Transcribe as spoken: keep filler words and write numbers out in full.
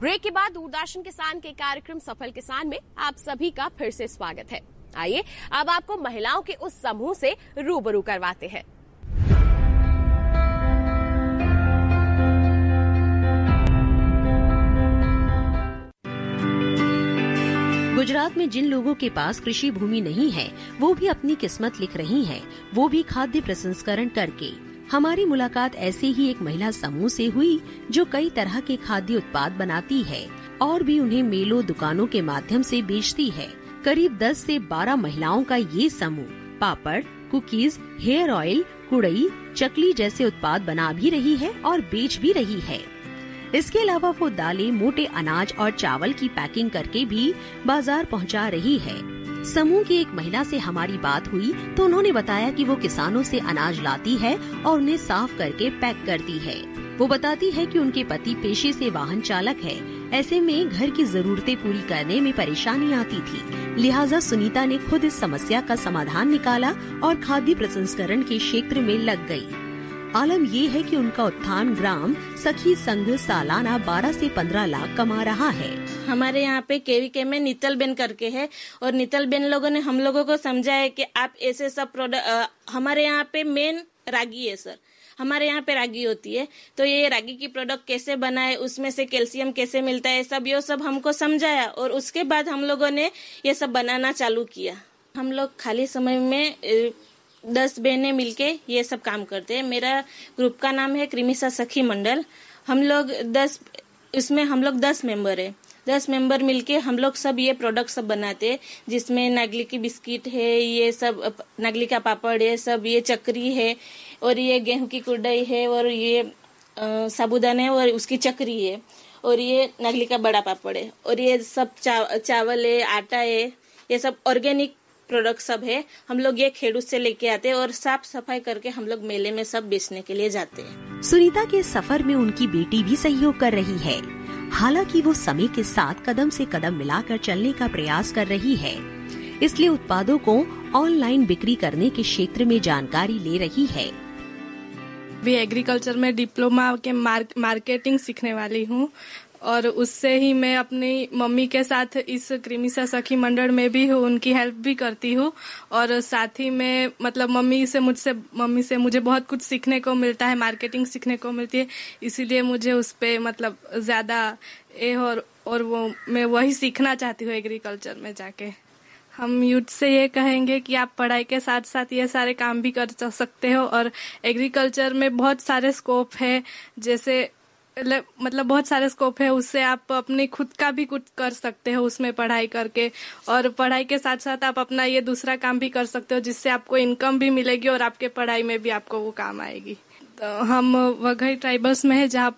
Break के बाद दूरदर्शन किसान के कार्यक्रम सफल किसान में आप सभी का फिर से स्वागत है। आइए अब आपको महिलाओं के उस समूह से रूबरू करवाते हैं। गुजरात में जिन लोगों के पास कृषि भूमि नहीं है, वो भी अपनी किस्मत लिख रही हैं, वो भी खाद्य प्रसंस्करण करके। हमारी मुलाकात ऐसे ही एक महिला समूह से हुई जो कई तरह के खाद्य उत्पाद बनाती है और भी उन्हें मेलों दुकानों के माध्यम से बेचती है। करीब दस से बारह महिलाओं का ये समूह पापड़, कुकीज, हेयर ऑयल, कुड़ई, चकली जैसे उत्पाद बना भी रही है और बेच भी रही है। इसके अलावा वो दालें, मोटे अनाज और चावल की पैकिंग करके भी बाजार पहुंचा रही है। समूह की एक महिला से हमारी बात हुई तो उन्होंने बताया कि वो किसानों से अनाज लाती है और उन्हें साफ करके पैक करती है। वो बताती है कि उनके पति पेशे से वाहन चालक है, ऐसे में घर की जरूरतें पूरी करने में परेशानी आती थी। लिहाजा सुनीता ने खुद इस समस्या का समाधान निकाला और खाद्य प्रसंस्करण के क्षेत्र में लग गई। आलम ये है कि उनका उत्थान ग्राम सखी संघ सालाना बारह से पंद्रह लाख कमा रहा है। हमारे यहाँ पे केवीके में नीतल बेन करके है और नीतल बेन लोगों ने हम लोगों को समझा है कि आप ऐसे सब प्रोडक्ट, हमारे यहाँ पे मेन रागी है सर, हमारे यहाँ पे रागी होती है, तो ये रागी की प्रोडक्ट कैसे बनाए, उसमें से कैल्शियम कैसे मिलता है, सब ये सब हमको समझाया और उसके बाद हम लोगों ने ये सब बनाना चालू किया। हम लोग खाली समय में दस बहनें मिलके ये सब काम करते हैं। मेरा ग्रुप का नाम है क्रिमिसा सखी मंडल। हम लोग दस इसमें हम लोग दस मेंबर है। दस मेंबर मिलके हम लोग सब ये प्रोडक्ट सब बनाते हैं, जिसमें नागली की बिस्किट है, ये सब नागली का पापड़ है, सब ये चक्री है और ये गेहूं की कुड़ई है और ये साबुदाना है और उसकी चक्री है और ये नागली का बड़ा पापड़ है और ये सब चा, चावल है, आटा है, ये सब ऑर्गेनिक प्रोडक्ट सब है। हम लोग ये खेड़ूत से लेके आते हैं और साफ सफाई करके हम लोग मेले में सब बेचने के लिए जाते हैं। सुनीता के सफर में उनकी बेटी भी सहयोग कर रही है। हालांकि वो समय के साथ कदम से कदम मिलाकर चलने का प्रयास कर रही है, इसलिए उत्पादों को ऑनलाइन बिक्री करने के क्षेत्र में जानकारी ले रही है। भी एग्रीकल्चर में डिप्लोमा के मार्क, मार्केटिंग सीखने वाली हूँ और उससे ही मैं अपनी मम्मी के साथ इस क्रिमिसा सखी मंडल में भी हूँ, उनकी हेल्प भी करती हूँ और साथ ही में मतलब मम्मी से मुझसे मम्मी से मुझे बहुत कुछ सीखने को मिलता है, मार्केटिंग सीखने को मिलती है, इसीलिए मुझे उस पे मतलब ज्यादा ये और और वो मैं वही सीखना चाहती हूँ एग्रीकल्चर में जाके। हम यूथ से ये कहेंगे कि आप पढ़ाई के साथ साथ ये सारे काम भी कर सकते हो और एग्रीकल्चर में बहुत सारे स्कोप है, जैसे मतलब बहुत सारे स्कोप है, उससे आप अपने खुद का भी कुछ कर सकते हो उसमें पढ़ाई करके और पढ़ाई के साथ साथ आप अपना ये दूसरा काम भी कर सकते हो, जिससे आपको इनकम भी मिलेगी और आपके पढ़ाई में भी आपको वो काम आएगी। तो हम वघई ट्राइबल्स में है, जहाँ